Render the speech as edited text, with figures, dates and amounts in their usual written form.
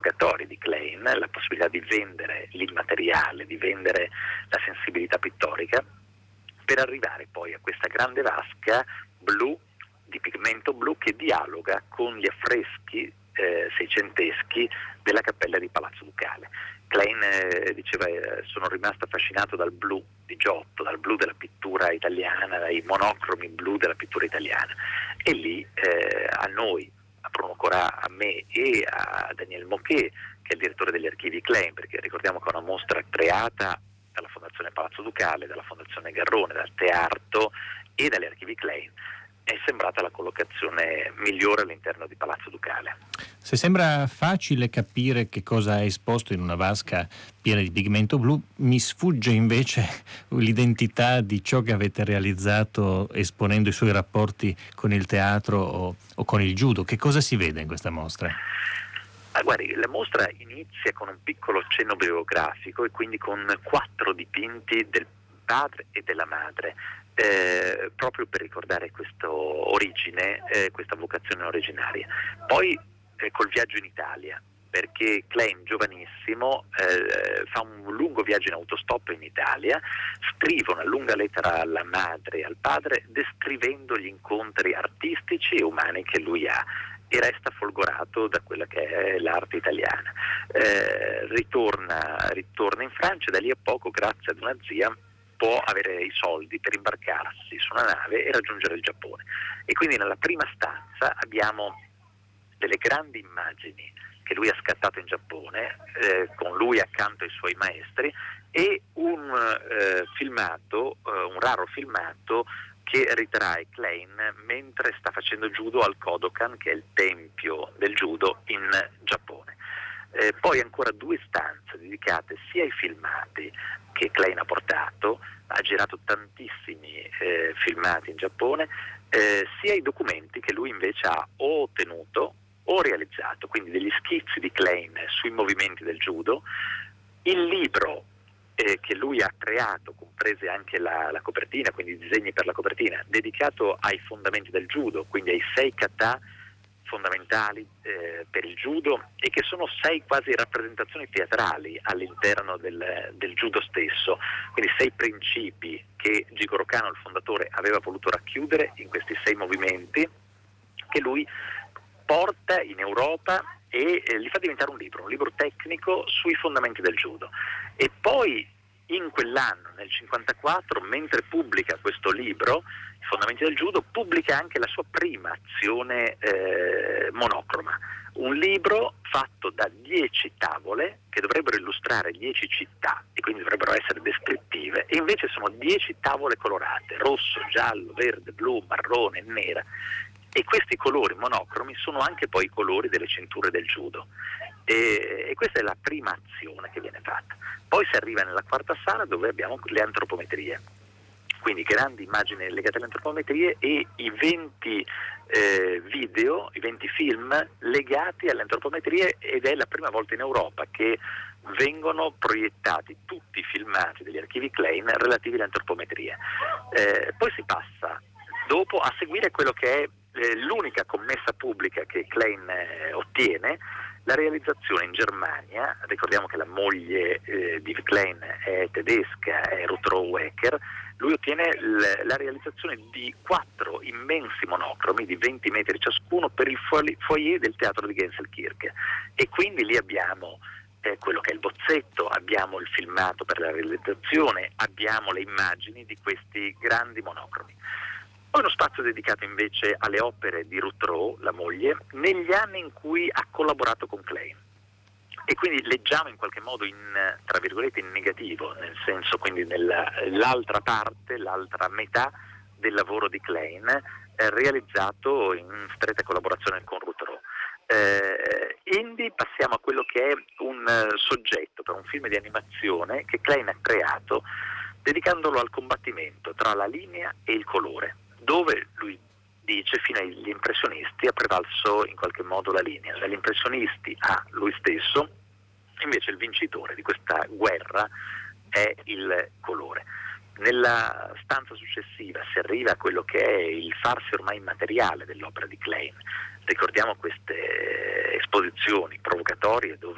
provocatorie di Klein, la possibilità di vendere l'immateriale, di vendere la sensibilità pittorica, per arrivare poi a questa grande vasca blu, di pigmento blu, che dialoga con gli affreschi seicenteschi della cappella di Palazzo Ducale. Klein diceva sono rimasto affascinato dal blu di Giotto, dal blu della pittura italiana, dai monocromi blu della pittura italiana, e lì a noi, a Bruno Corà, a me e a Daniel Moquet, che è il direttore degli archivi Klein, perché ricordiamo che è una mostra creata dalla Fondazione Palazzo Ducale, dalla Fondazione Garrone, dal Teatro e dagli archivi Klein, è sembrata la collocazione migliore all'interno di Palazzo Ducale. Se sembra facile capire che cosa è esposto in una vasca piena di pigmento blu, mi sfugge invece l'identità di ciò che avete realizzato esponendo i suoi rapporti con il teatro o con il judo. Che cosa si vede in questa mostra? Guardi, la mostra inizia con un piccolo cenno biografico e quindi con 4 dipinti del padre e della madre, proprio per ricordare questa origine, questa vocazione originaria. Poi col viaggio in Italia, perché Klein, giovanissimo, fa un lungo viaggio in autostop in Italia, scrive una lunga lettera alla madre e al padre descrivendo gli incontri artistici e umani che lui ha, e resta folgorato da quella che è l'arte italiana. Ritorna in Francia, da lì a poco, grazie ad una zia, può avere i soldi per imbarcarsi su una nave e raggiungere il Giappone. E quindi nella prima stanza abbiamo delle grandi immagini che lui ha scattato in Giappone, con lui accanto ai suoi maestri, e un raro filmato che ritrae Klein mentre sta facendo judo al Kodokan, che è il tempio del judo in Giappone. Poi ancora 2 stanze dedicate sia ai filmati che Klein ha portato, ha girato tantissimi filmati in Giappone, sia ai documenti che lui invece ha o ottenuto o realizzato, quindi degli schizzi di Klein sui movimenti del judo, il libro che lui ha creato, comprese anche la copertina, quindi i disegni per la copertina, dedicato ai fondamenti del judo, quindi ai 6 kata fondamentali per il judo, e che sono 6 quasi rappresentazioni teatrali all'interno del judo stesso, quindi 6 principi che Jigoro Kano, il fondatore, aveva voluto racchiudere in questi 6 movimenti, che lui porta in Europa e li fa diventare un libro tecnico sui fondamenti del judo. E poi in quell'anno, nel 1954, mentre pubblica questo libro, I fondamenti del judo, pubblica anche la sua prima azione monocroma, un libro fatto da 10 tavole che dovrebbero illustrare 10 città e quindi dovrebbero essere descrittive, e invece sono 10 tavole colorate: rosso, giallo, verde, blu, marrone, nera. E questi colori monocromi sono anche poi i colori delle cinture del judo, e questa è la prima azione che viene fatta. Poi si arriva nella 4ª sala, dove abbiamo le antropometrie, quindi grandi immagini legate alle antropometrie e i 20 video, i 20 film legati alle antropometrie, ed è la prima volta in Europa che vengono proiettati tutti i filmati degli archivi Klein relativi alle antropometrie. Poi si passa dopo a seguire quello che è l'unica commessa pubblica che Klein ottiene, la realizzazione in Germania. Ricordiamo che la moglie di Klein è tedesca, è Ruth Rowecker. Lui ottiene la realizzazione di 4 immensi monocromi di 20 metri ciascuno per il foyer del teatro di Genselkirche, e quindi lì abbiamo quello che è il bozzetto, abbiamo il filmato per la realizzazione, abbiamo le immagini di questi grandi monocromi. Poi uno spazio dedicato invece alle opere di Ruth Rowe, la moglie, negli anni in cui ha collaborato con Klein. E quindi leggiamo in qualche modo tra virgolette, in negativo, nel senso, quindi l'altra parte, l'altra metà del lavoro di Klein, realizzato in stretta collaborazione con Ruth Rowe. Quindi passiamo a quello che è un soggetto per un film di animazione che Klein ha creato, dedicandolo al combattimento tra la linea e il colore, dove lui dice fino agli impressionisti ha prevalso in qualche modo la linea, dagli impressionisti a lui stesso invece il vincitore di questa guerra è il colore. Nella stanza successiva si arriva a quello che è il farsi ormai immateriale dell'opera di Klein. Ricordiamo queste esposizioni provocatorie dove